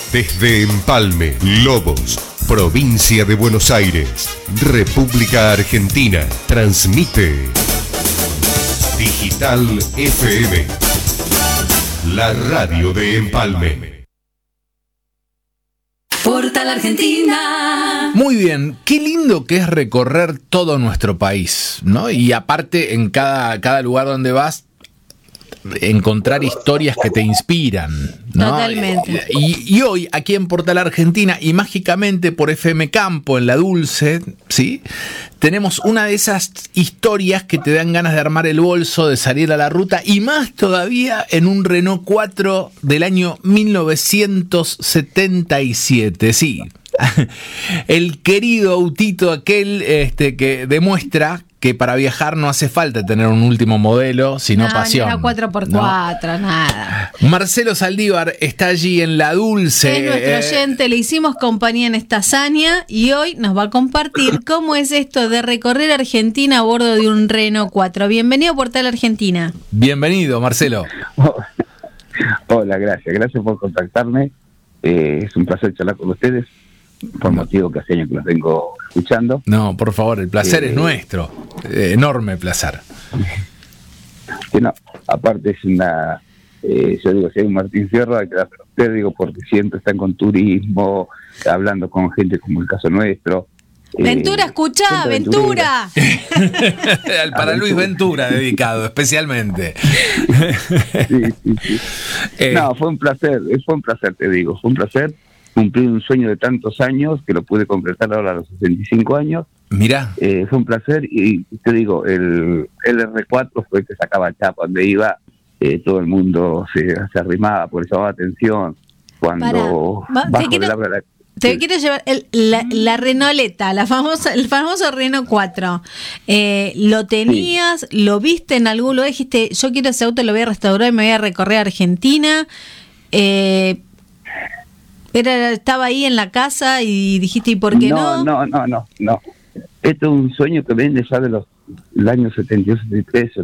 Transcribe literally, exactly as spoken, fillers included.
Desde Empalme, Lobos, provincia de Buenos Aires, República Argentina, transmite Digital F M, la radio de Empalme. Portal Argentina. Muy bien, qué lindo que es recorrer todo nuestro país, ¿no? Y aparte, en cada, cada lugar donde vas, encontrar historias que te inspiran, ¿no? Totalmente. Y, y hoy, aquí en Portal Argentina, y mágicamente por F M Campo, en La Dulce, ¿sí? Tenemos una de esas historias que te dan ganas de armar el bolso, de salir a la ruta, y más todavía en un Renault cuatro del año mil novecientos setenta y siete, sí. El querido autito aquel este, que demuestra que para viajar no hace falta tener un último modelo, sino no, pasión. No, cuatro por cuatro, ¿no? Nada. Marcelo Saldívar está allí en La Dulce. Es nuestro oyente, le hicimos compañía en esta hazaña y hoy nos va a compartir cómo es esto de recorrer Argentina a bordo de un Renault cuatro. Bienvenido a Portal Argentina. Bienvenido, Marcelo. Oh, hola, gracias. Gracias por contactarme. Eh, es un placer charlar con ustedes. Por motivo que hace años que los vengo escuchando. No, por favor, el placer eh, es nuestro. Eh, enorme placer. Que no, aparte es una... Eh, yo digo, si hay un Martín Fierro, hay que dar a usted, digo, porque siempre están con turismo, hablando con gente como el caso nuestro. Ventura, eh, escuchá, Ventura. Para Luis Ventura dedicado, especialmente. Sí, sí, sí. Eh, no, fue un placer, fue un placer, te digo, fue un placer. Cumplí un sueño de tantos años que lo pude concretar ahora a los sesenta y cinco años. Mirá. Eh, fue un placer y te digo, el, el R cuatro fue el que sacaba chapa donde iba. Eh, todo el mundo se, se arrimaba, por eso daba atención. Cuando Para, va, te quiero, la, la, te sí. quiero llevar el, la, la Renoleta, la famosa, el famoso Renault cuatro. Eh, ¿Lo tenías? Sí. ¿Lo viste en algún lugar? Dijiste, yo quiero ese auto, lo voy a restaurar y me voy a recorrer Argentina. Eh... Era, estaba ahí en la casa y dijiste, ¿y por qué no? No, no, no, no, no. Esto es un sueño que viene ya de los del año setenta y dos, setenta y tres,